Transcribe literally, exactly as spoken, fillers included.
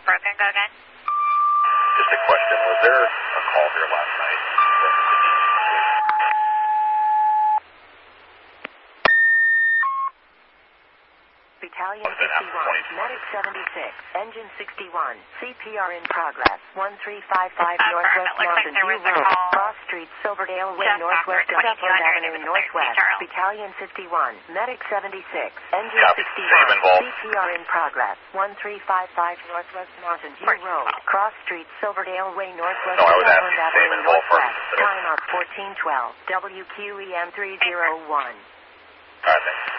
were broken. Go again. Just a question. Was there a call here last night? Battalion fifty-one, Medic seventy-six, Engine sixty-one, C P R in progress, one three five five Uh, Northwest firm, Mountain like View Road, Cross Street, Silverdale Way, Just Northwest offered Upland twenty-two hundred Avenue, over the Northwest, Charles. Battalion fifty-one, Medic seventy-six, Engine Copy. sixty-one, Same involved. C P R in progress, one three five five Northwest Mountain View fourteen Road, twelve. Cross Street, Silverdale Way, Northwest No, I was Upland asking Avenue, same involved for Northwest, time of fourteen twelve, W Q E M three zero one. All right, thanks.